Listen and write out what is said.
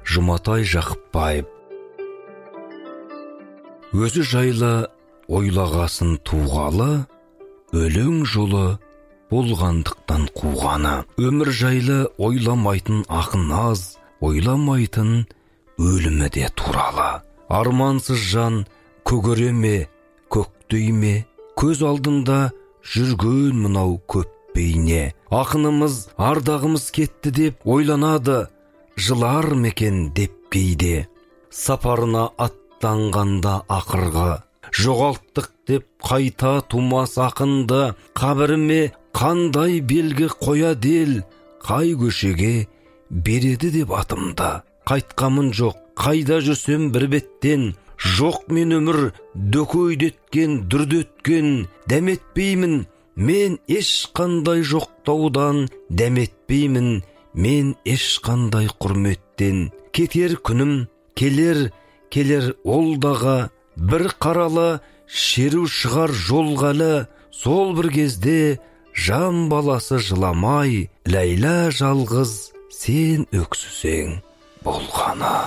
Жұматай Жақыпбаев. Өзі жайлы ойлағасын туғалы, өлең жолы болғандықтан қуғаны. Өмір жайлы ойламайтын ақын аз, ойламайтын өлімі де туралы. Армансыз жан көгере ме, көктей ме, көз алдында жүрген мынау көп бейне. Ақынымыз, ардағымыз кетті деп ойланады, жылар мекен деп кейде. Сапарына аттанғанда ақырғы, жоғалттық деп қайта тумас ақынды. Қабіріме қандай белгі қояды ел, қай көшеге береді деп атымды. Қайтқамын жоқ, қайда жүрсем бір беттен, жоқ мен өмір дөкейдеткен, дүрдеткен. Дәметпеймін мен ешқандай жоқтаудан, дәметпеймін мен ешқандай құрметтен. Кетер күнім келер, келер ол дағы, бір қаралы шеру шығар жолғалы. Сол бір кезде жан баласы жыламай, ләйла жалғыз сен өксісең болғаны.